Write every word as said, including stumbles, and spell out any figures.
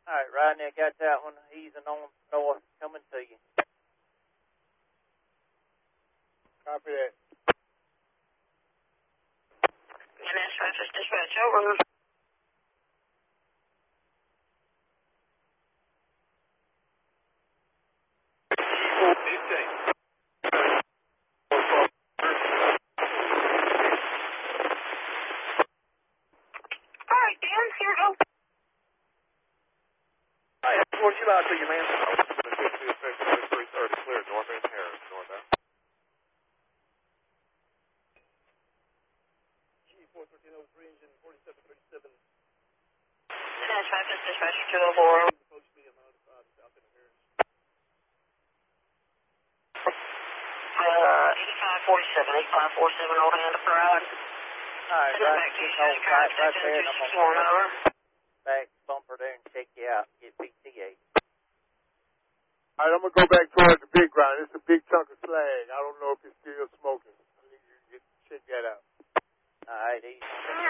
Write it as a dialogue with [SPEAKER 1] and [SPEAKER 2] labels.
[SPEAKER 1] All right, Rodney, I got that one. Easing on north, coming to you.
[SPEAKER 2] Copy that.
[SPEAKER 3] N S Francis Dispatch, over. All right, Dan, here we go.
[SPEAKER 4] All right, four, you out to your man. three thirty, clear, northbound Harris, northbound.
[SPEAKER 2] G four thirteen oh three, engine forty-seven thirty-seven.
[SPEAKER 3] N S Francis Dispatch two oh four.
[SPEAKER 2] Approach me, I'm out of uh, south end of Harris.
[SPEAKER 3] Uh, eighty-five forty-seven, eighty-five forty-seven, old hand up per hour.
[SPEAKER 1] All right,
[SPEAKER 3] Send it
[SPEAKER 1] right,
[SPEAKER 3] back to you,
[SPEAKER 1] just hold tight right there, and I'm
[SPEAKER 3] two
[SPEAKER 1] going to
[SPEAKER 3] over.
[SPEAKER 1] back bumper there and check you out. Get P T A.
[SPEAKER 2] All right, I'm going to go back towards the big ground. It's a big chunk of slag. I don't know if it's still smoking. I need you to get, check that out.
[SPEAKER 1] All right, easy.